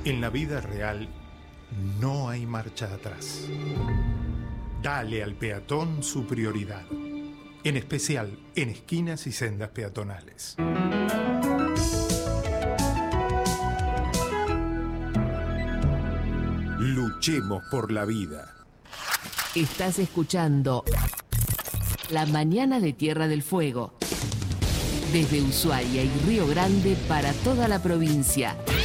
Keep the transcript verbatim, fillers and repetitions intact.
En la vida real no hay marcha atrás. Dale al peatón su prioridad, en especial en esquinas y sendas peatonales. Luchemos por la vida. Estás escuchando La Mañana de Tierra del Fuego. Desde Ushuaia y Río Grande para toda la provincia.